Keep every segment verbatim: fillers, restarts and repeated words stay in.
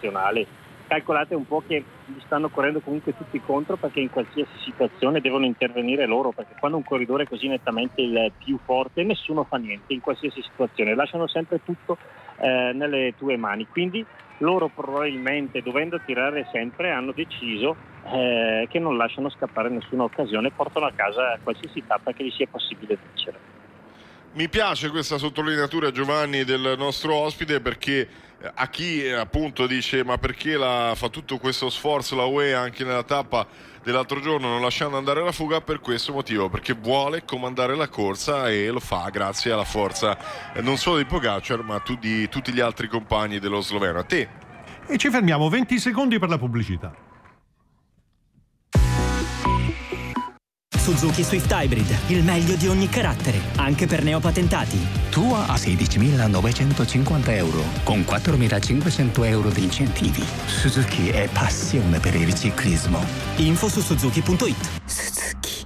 nazionale. Calcolate un po' che gli stanno correndo comunque tutti contro, perché in qualsiasi situazione devono intervenire loro, perché quando un corridore è così nettamente il più forte nessuno fa niente in qualsiasi situazione, lasciano sempre tutto eh, nelle tue mani, quindi loro probabilmente, dovendo tirare sempre, hanno deciso eh, che non lasciano scappare nessuna occasione, portano a casa qualsiasi tappa che gli sia possibile vincere. Mi piace questa sottolineatura, Giovanni, del nostro ospite, perché a chi eh, appunto dice ma perché la, fa tutto questo sforzo la U E A anche nella tappa dell'altro giorno non lasciando andare la fuga, per questo motivo, perché vuole comandare la corsa e lo fa grazie alla forza eh, non solo di Pogačar ma tu, di tutti gli altri compagni dello sloveno. A te. E ci fermiamo venti secondi per la pubblicità. Suzuki Swift Hybrid, il meglio di ogni carattere, anche per neopatentati. Tua a sedicimilanovecentoscinquanta euro, con quattromilacinquecento euro di incentivi. Suzuki è passione per il ciclismo. Info su suzuki punto it. Suzuki.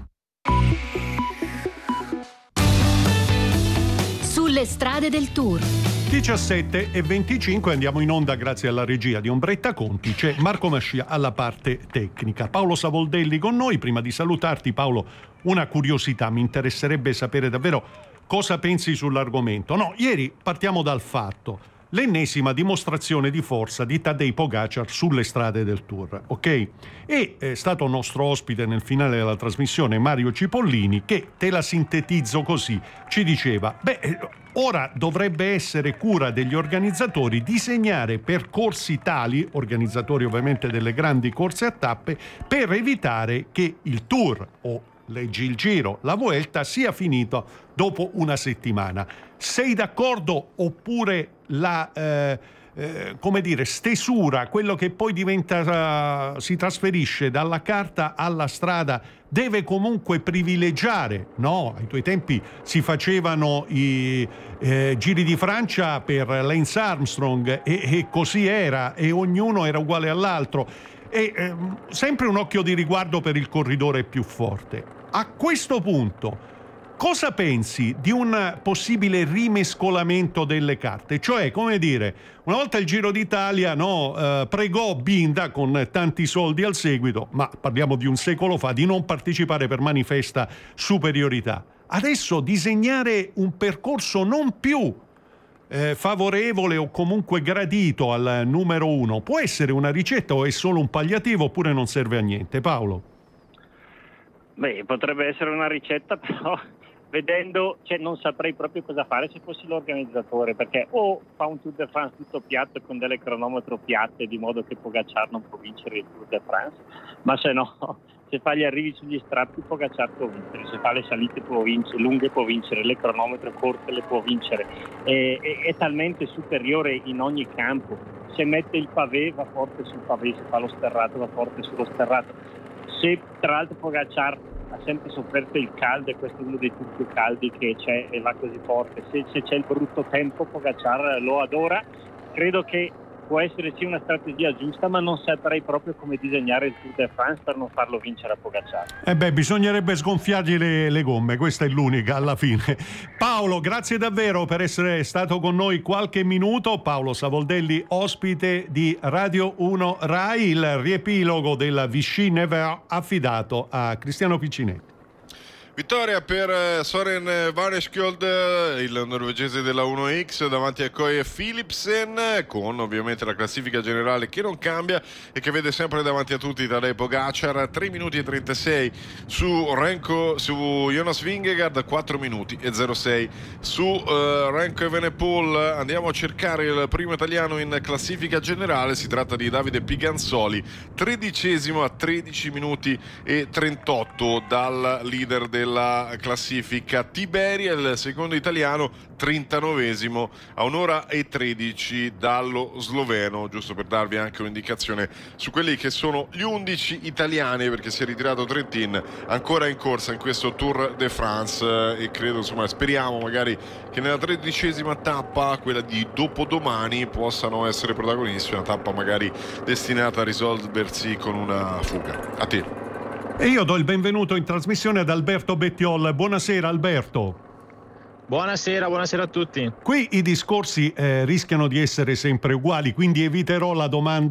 Sulle strade del Tour. diciassette e venticinque, andiamo in onda grazie alla regia di Ombretta Conti. C'è Marco Mascia alla parte tecnica. Paolo Savoldelli con noi. Prima di salutarti, Paolo, una curiosità, mi interesserebbe sapere davvero cosa pensi sull'argomento. No, ieri partiamo dal fatto, l'ennesima dimostrazione di forza di Tadej Pogačar sulle strade del Tour, ok? E è stato nostro ospite nel finale della trasmissione Mario Cipollini, che, te la sintetizzo così, ci diceva, beh, ora dovrebbe essere cura degli organizzatori disegnare percorsi tali, organizzatori ovviamente delle grandi corse a tappe, per evitare che il Tour o leggi il Giro, la Vuelta, sia finito dopo una settimana. Sei d'accordo oppure la eh, eh, come dire, stesura, quello che poi diventa uh, si trasferisce dalla carta alla strada, deve comunque privilegiare, no? Ai tuoi tempi si facevano i eh, Giri di Francia per Lance Armstrong e, e così era, e ognuno era uguale all'altro. E eh, sempre un occhio di riguardo per il corridore più forte. A questo punto, cosa pensi di un possibile rimescolamento delle carte? Cioè, come dire, una volta il Giro d'Italia, no, eh, pregò Binda con tanti soldi al seguito, ma parliamo di un secolo fa, di non partecipare per manifesta superiorità. Adesso disegnare un percorso non più eh, favorevole o comunque gradito al numero uno può essere una ricetta o è solo un palliativo oppure non serve a niente? Paolo? Beh, potrebbe essere una ricetta, però vedendo, cioè, non saprei proprio cosa fare se fossi l'organizzatore, perché o fa un Tour de France tutto piatto con delle cronometro piatte di modo che Pogačar non può vincere il Tour de France, ma se no, se fa gli arrivi sugli strappi Pogačar può vincere, se fa le salite può vincere, lunghe può vincere, le cronometro corte le può vincere, è, è, è talmente superiore in ogni campo. Se mette il pavé va forte sul pavé, se fa lo sterrato va forte sullo sterrato. Se tra l'altro Pogačar ha sempre sofferto il caldo e questo è uno dei tour più caldi che c'è e va così forte, se, se c'è il brutto tempo Pogačar lo adora. Credo che può essere sì una strategia giusta, ma non saprei proprio come disegnare il Tour de France per non farlo vincere a Pogačar. Eh beh, bisognerebbe sgonfiargli le, le gomme, questa è l'unica alla fine. Paolo, grazie davvero per essere stato con noi qualche minuto. Paolo Savoldelli, ospite di Radio uno Rai, il riepilogo della Vichy Nevers affidato a Cristiano Piccinetti. Vittoria per Søren Vareskjold, il norvegese della uno X, davanti a Koye Philipsen, con ovviamente la classifica generale che non cambia e che vede sempre davanti a tutti Tadej Pogačar, tre minuti e trentasei su Renko, su Jonas Vingegaard, quattro minuti e zero sei su uh, Remco Evenepoel. Andiamo a cercare il primo italiano in classifica generale, si tratta di Davide Piganzoli, tredicesimo a tredici minuti e trentotto dal leader del della classifica. Tiberia, il secondo italiano, trentanovesimo a un'ora e tredici dallo sloveno, giusto per darvi anche un'indicazione su quelli che sono gli undici italiani, perché si è ritirato Trentin ancora in corsa in questo Tour de France e credo, insomma, speriamo magari che nella tredicesima tappa, quella di dopodomani, possano essere protagonisti, una tappa magari destinata a risolversi con una fuga. A te. E io do il benvenuto in trasmissione ad Alberto Bettiol. Buonasera Alberto. Buonasera, buonasera a tutti. Qui i discorsi eh, rischiano di essere sempre uguali, quindi eviterò la domanda